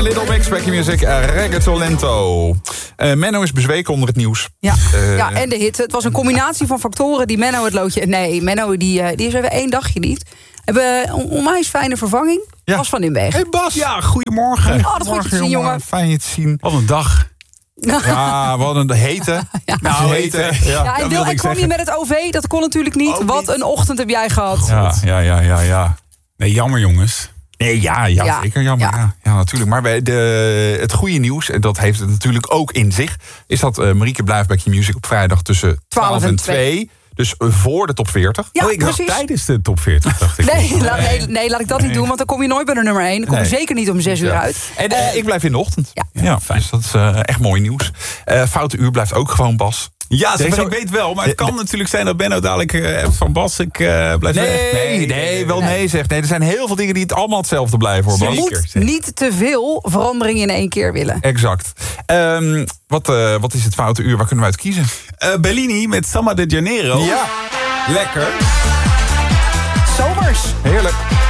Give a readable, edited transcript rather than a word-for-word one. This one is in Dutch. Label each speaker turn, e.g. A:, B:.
A: Little Mix, Back in Music, Reggaeton Lento. Menno is bezweken onder het nieuws.
B: Ja, en de hit. Het was een combinatie van factoren die Menno het loodje... Nee, Menno die is even 1 dagje niet. Hebben een onwijs fijne vervanging.
A: Ja.
B: Bas van Inberg.
A: Hey Bas.
C: Ja, goedemorgen.
B: Oh, dat goed je te zien, jongen.
A: Fijn je te zien.
C: Wat een dag.
A: Ja, we hadden de hete.
C: Nou,
A: hete.
B: Ja, en kwam je met het OV? Dat kon natuurlijk niet.
C: Ook
B: Wat
C: niet.
B: een ochtend heb jij gehad.
A: Ja.
C: Nee, jammer jongens.
A: Nee, ja, zeker jammer. Ja, natuurlijk. Maar het goede nieuws, en dat heeft het natuurlijk ook in zich... is dat Marieke blijft Back in Music op vrijdag tussen 12 en 2. Dus voor de top 40.
B: Ja,
C: ik dacht
B: precies.
C: tijdens de top 40, dacht ik.
B: Nee, laat ik dat niet doen, want dan kom je nooit bij de nummer 1. Dan kom je zeker niet om 6 uur uit.
A: En ik blijf in de ochtend.
B: Ja.
A: Fijn. Dus dat is echt mooi nieuws. Foute uur blijft ook gewoon, Bas.
C: Ja, ik weet wel, maar het kan natuurlijk zijn dat Benno dadelijk van Bas, ik blijf weg.
A: Nee, zegt. Nee, er zijn heel veel dingen die het allemaal hetzelfde blijven, hoor, Bas.
B: Je moet niet te veel verandering in 1 keer willen.
A: Exact. Wat is het foute uur? Waar kunnen we uit kiezen?
C: Bellini met Samba de Janeiro.
A: Ja.
C: Lekker.
B: Zomers.
A: Heerlijk.